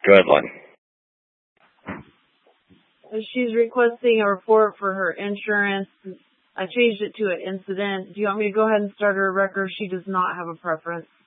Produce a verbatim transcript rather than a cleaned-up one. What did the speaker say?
Go ahead, Lynn. She's requesting a report for her insurance. I changed it to an incident. Do you want me to go ahead and start her record? She does not have a preference.